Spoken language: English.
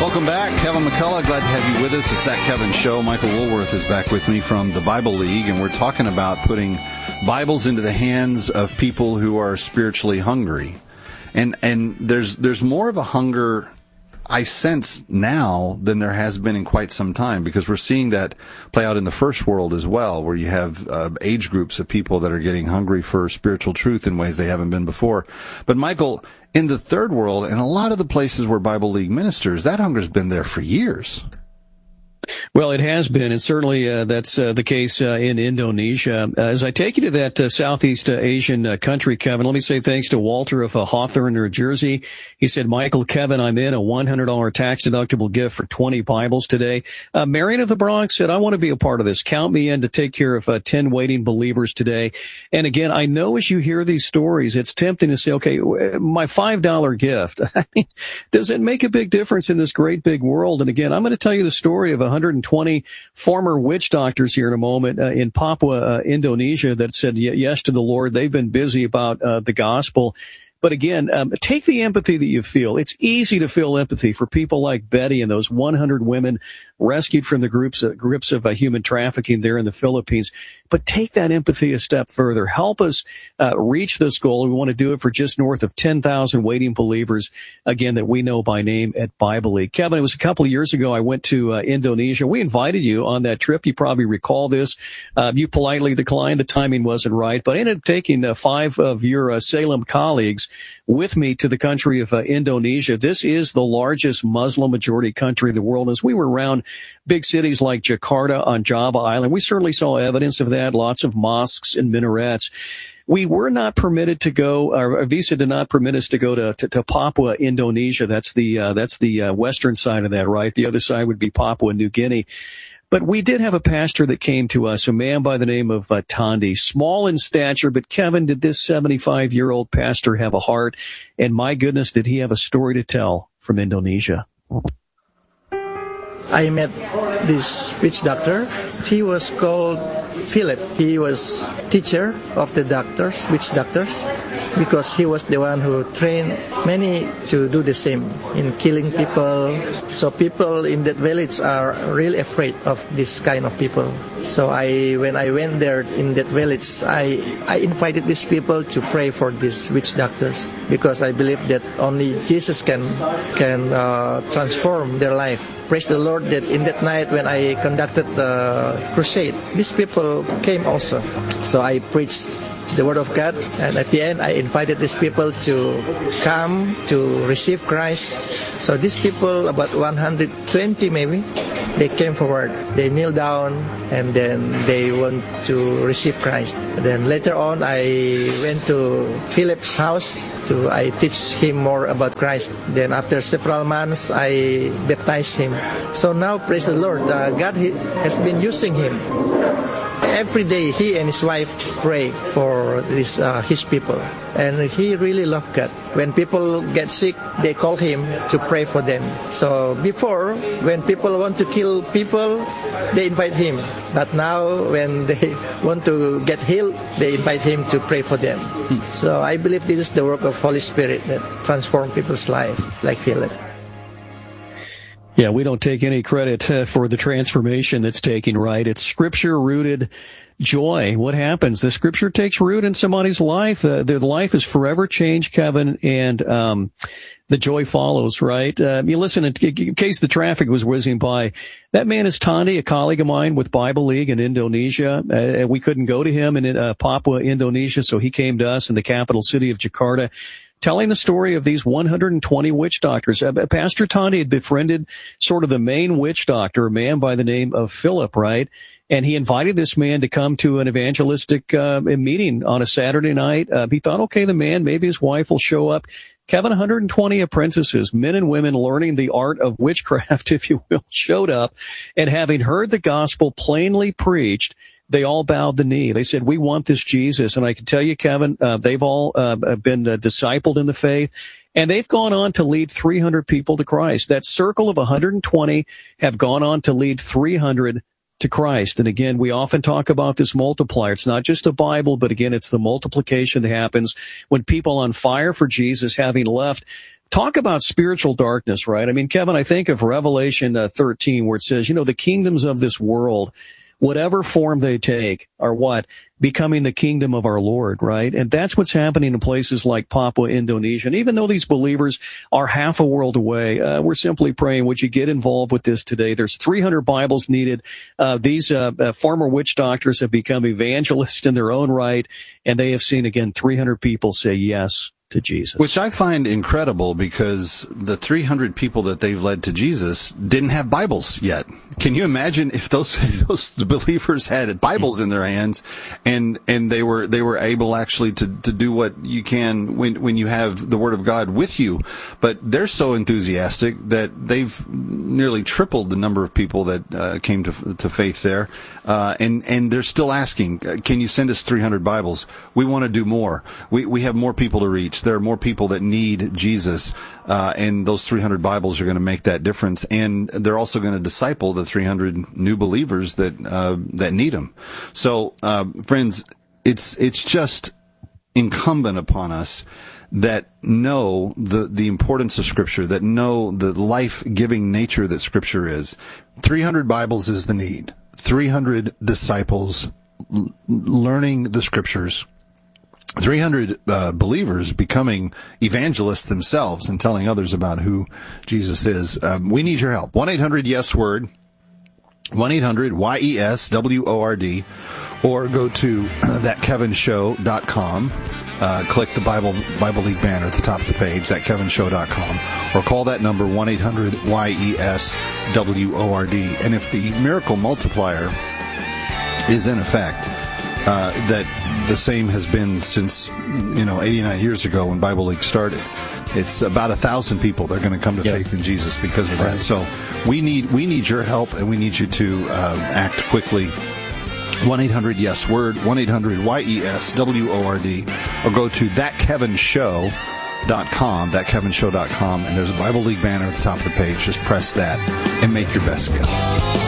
Welcome back. Kevin McCullough, glad to have you with us. It's That Kevin Show. Michael Woolworth is back with me from the Bible League, and we're talking about putting Bibles into the hands of people who are spiritually hungry. And there's more of a hunger I sense now than there has been in quite some time, because we're seeing that play out in the first world as well, where you have age groups of people that are getting hungry for spiritual truth in ways they haven't been before. But Michael, in the third world and a lot of the places where Bible League ministers, that hunger's been there for years. Well, it has been, and certainly that's the case in Indonesia. As I take you to that Southeast Asian country, Kevin, let me say thanks to Walter of Hawthorne, New Jersey. He said, Michael, Kevin, I'm in a $100 tax-deductible gift for 20 Bibles today. Marion of the Bronx said, I want to be a part of this. Count me in to take care of 10 waiting believers today. And again, I know as you hear these stories, it's tempting to say, okay, my $5 gift, I mean, does it make a big difference in this great big world? And again, I'm going to tell you the story of 120 former witch doctors here in a moment in Papua, Indonesia, that said yes to the Lord. They've been busy about the gospel. But again, take the empathy that you feel. It's easy to feel empathy for people like Betty and those 100 women rescued from the grips of human trafficking there in the Philippines. But take that empathy a step further. Help us reach this goal. We want to do it for just north of 10,000 waiting believers, again, that we know by name at Bible League. Kevin, it was a couple of years ago I went to Indonesia. We invited you on that trip. You probably recall this. You politely declined. The timing wasn't right. But I ended up taking 5 of your Salem colleagues with me to the country of Indonesia. This is the largest Muslim majority country in the world. As we were around big cities like Jakarta on Java Island, we certainly saw evidence of that, lots of mosques and minarets. We were not permitted to go, our visa did not permit us to go to Papua, Indonesia. That's the western side of that, right? The other side would be Papua New Guinea. But we did have a pastor that came to us, a man by the name of Tandi, small in stature. But Kevin, did this 75-year-old pastor have a heart? And my goodness, did he have a story to tell from Indonesia? I met this witch doctor. He was called Philip. He was teacher of the doctors, witch doctors, because he was the one who trained many to do the same in killing people. So people in that village are really afraid of this kind of people. So when I went there in that village, I invited these people to pray for these witch doctors, because I believe that only Jesus can transform their life. Praise the Lord that in that night when I conducted the crusade, these people came also. So I preached the Word of God, and at the end I invited these people to come to receive Christ. So these people, about 120 maybe, they came forward, they kneel down, and then they want to receive Christ. Then later on I went to Philip's house I teach him more about Christ. Then after several months I baptized him. So now, praise the Lord, God has been using him. Every day, he and his wife pray for his people. And he really loved God. When people get sick, they call him to pray for them. So before, when people want to kill people, they invite him. But now, when they want to get healed, they invite him to pray for them. So I believe this is the work of Holy Spirit that transforms people's life, like Philip. Yeah, we don't take any credit for the transformation that's taking, right? It's Scripture-rooted joy. What happens? The Scripture takes root in somebody's life. Their life is forever changed, Kevin, and the joy follows, right? You listen, in case the traffic was whizzing by, that man is Tandi, a colleague of mine with Bible League in Indonesia. We couldn't go to him in Papua, Indonesia, so he came to us in the capital city of Jakarta, telling the story of these 120 witch doctors. Pastor Tandi had befriended sort of the main witch doctor, a man by the name of Philip, right? And he invited this man to come to an evangelistic meeting on a Saturday night. He thought, okay, the man, maybe his wife will show up. Kevin, 120 apprentices, men and women learning the art of witchcraft, if you will, showed up, and having heard the gospel plainly preached, they all bowed the knee. They said, we want this Jesus. And I can tell you, Kevin, they've all been discipled in the faith, and they've gone on to lead 300 people to Christ. That circle of 120 have gone on to lead 300 to Christ. And again, we often talk about this multiplier. It's not just a Bible, but again, it's the multiplication that happens when people on fire for Jesus, having left Talk about spiritual darkness, right? I mean, Kevin, I think of Revelation 13 where it says, the kingdoms of this world, whatever form they take, are what? Becoming the kingdom of our Lord, right? And that's what's happening in places like Papua, Indonesia. And even though these believers are half a world away, we're simply praying, would you get involved with this today? There's 300 Bibles needed. These former witch doctors have become evangelists in their own right, and they have seen, again, 300 people say yes to Jesus. Which I find incredible because the 300 people that they've led to Jesus didn't have Bibles yet. Can you imagine if those believers had Bibles in their hands and they were able actually to do what you can when you have the Word of God with you? But they're so enthusiastic that they've nearly tripled the number of people that came to faith there. And they're still asking, can you send us 300 Bibles? We want to do more. We have more people to reach. There are more people that need Jesus, and those 300 Bibles are going to make that difference. And they're also going to disciple the 300 new believers that need them. So, friends, it's just incumbent upon us that know the importance of Scripture, that know the life-giving nature that Scripture is. 300 Bibles is the need. 300 disciples learning the Scriptures. 300 believers becoming evangelists themselves and telling others about who Jesus is. We need your help. 1-800-YES-WORD, 1-800-YES-WORD, or go to thatkevinshow.com. Click the Bible League banner at the top of the page, thatkevinshow.com, or call that number, 1-800-YES-WORD. And if the miracle multiplier is in effect, that the same has been since 89 years ago when Bible League started. It's about 1,000 people that are going to come to faith in Jesus because of that. So we need your help, and we need you to act quickly. 1-800-YES-WORD, 1-800-YES-WORD, or go to thatkevinshow.com, thatkevinshow.com, and there's a Bible League banner at the top of the page. Just press that and make your best skill.